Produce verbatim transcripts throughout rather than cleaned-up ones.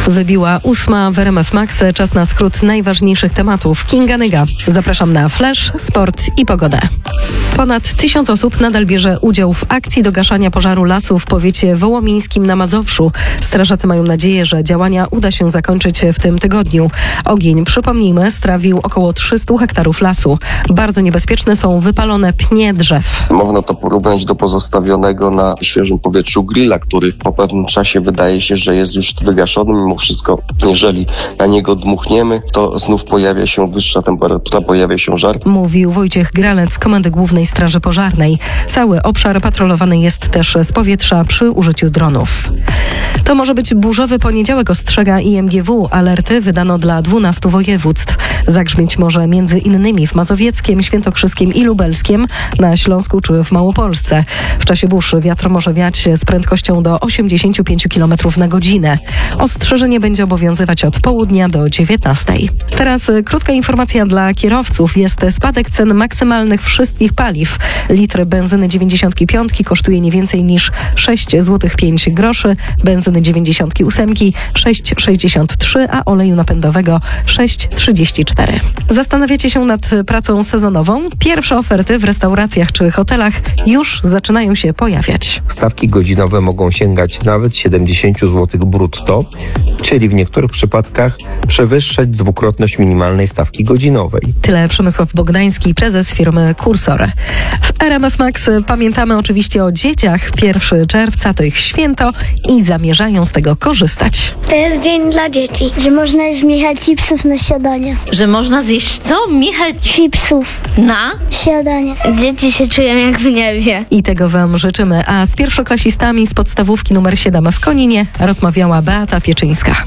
Wybiła ósma w R M F Max. Czas na skrót najważniejszych tematów. Kinga Nyga. Zapraszam na Flash, sport i pogodę. Ponad tysiąc osób nadal bierze udział w akcji do gaszania pożaru lasu w powiecie wołomińskim na Mazowszu. Strażacy mają nadzieję, że działania uda się zakończyć w tym tygodniu. Ogień, przypomnijmy, strawił około trzysta hektarów lasu. Bardzo niebezpieczne są wypalone pnie drzew. Można to porównać do pozostawionego na świeżym powietrzu grilla, który po pewnym czasie wydaje się, że jest już wygaszony. Mimo wszystko, jeżeli na niego dmuchniemy, to znów pojawia się wyższa temperatura, pojawia się żar. Mówił Wojciech Gralec z Komendy Głównej Straży Pożarnej. Cały obszar patrolowany jest też z powietrza przy użyciu dronów. To może być burzowy poniedziałek, ostrzega I M G W. Alerty wydano dla dwunastu województw. Zagrzmieć może między innymi w Mazowieckiem, Świętokrzyskiem i Lubelskiem, na Śląsku czy w Małopolsce. W czasie burz wiatr może wiać z prędkością do osiemdziesiąt pięć kilometrów na godzinę. Ostrzeżenie będzie obowiązywać od południa do dziewiętnastej. Teraz krótka informacja dla kierowców. Jest spadek cen maksymalnych wszystkich paliw. Litr benzyny dziewięćdziesiąt pięć kosztuje nie więcej niż sześć złotych pięć groszy, benzyny dziewięćdziesiąt osiem sześć sześćdziesiąt trzy, a oleju napędowego sześć trzydzieści cztery. Zastanawiacie się nad pracą sezonową? Pierwsze oferty w restauracjach czy hotelach już zaczynają się pojawiać. Stawki godzinowe mogą sięgać nawet siedemdziesiąt złotych brutto, czyli w niektórych przypadkach przewyższać dwukrotność minimalnej stawki godzinowej. Tyle Przemysław Bogdański, prezes firmy Kursor. W R M F Max pamiętamy oczywiście o dzieciach. pierwszego czerwca to ich święto i zamierzają z tego korzystać. To jest dzień dla dzieci. Że można jeść Michał chipsów na śniadanie. Że można zjeść co? Michał Chipsów na śniadanie. Dzieci się czują jak w niebie. I tego wam życzymy. A z pierwszoklasistami z podstawówki numer siedem w Koninie rozmawiała Beata Pieczyńska.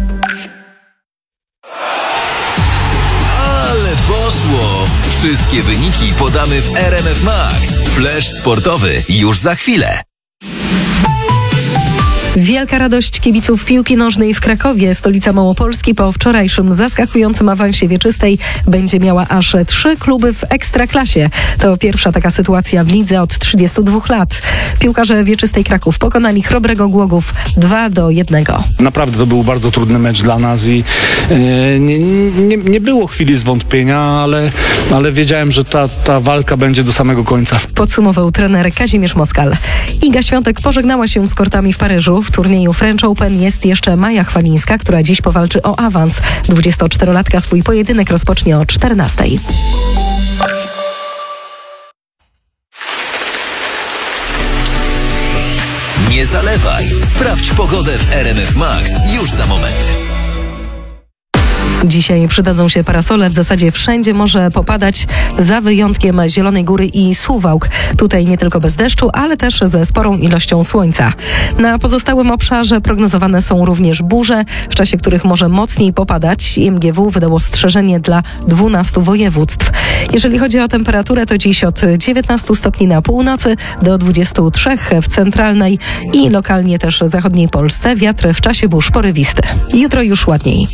Ale poszło! Wszystkie wyniki podamy w R M F Max. Flash sportowy już za chwilę. Wielka radość kibiców piłki nożnej w Krakowie. Stolica Małopolski po wczorajszym zaskakującym awansie wieczystej będzie miała aż trzy kluby w Ekstraklasie. To pierwsza taka sytuacja w lidze od trzydziestu dwóch lat. Piłkarze wieczystej Kraków pokonali Chrobrego Głogów dwa do jednego. Naprawdę to był bardzo trudny mecz dla nas i e, nie, nie, nie było chwili zwątpienia, ale, ale wiedziałem, że ta, ta walka będzie do samego końca. Podsumował trener Kazimierz Moskal. Iga Świątek pożegnała się z kortami w Paryżu. W turnieju French Open jest jeszcze Maja Chwalińska, która dziś powalczy o awans. dwudziestoczterolatka swój pojedynek rozpocznie o czternastej. Nie zalewaj. Sprawdź pogodę w R M F Max już za moment. Dzisiaj przydadzą się parasole. W zasadzie wszędzie może popadać, za wyjątkiem Zielonej Góry i Suwałk. Tutaj nie tylko bez deszczu, ale też ze sporą ilością słońca. Na pozostałym obszarze prognozowane są również burze, w czasie których może mocniej popadać. I M G W wydało ostrzeżenie dla dwunastu województw. Jeżeli chodzi o temperaturę, to dziś od dziewiętnastu stopni na północy do dwudziestu trzech w centralnej i lokalnie też zachodniej Polsce. Wiatr w czasie burz porywisty. Jutro już ładniej.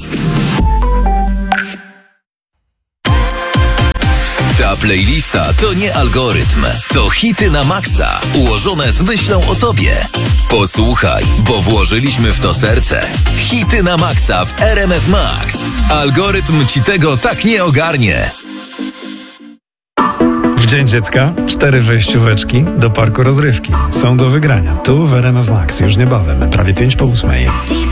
Ta playlista to nie algorytm, to hity na maksa, ułożone z myślą o tobie. Posłuchaj, bo włożyliśmy w to serce. Hity na maksa w R M F Max. Algorytm ci tego tak nie ogarnie. W Dzień Dziecka cztery wejścióweczki do parku rozrywki są do wygrania. Tu w R M F Max już niebawem, prawie pięć po ósmej.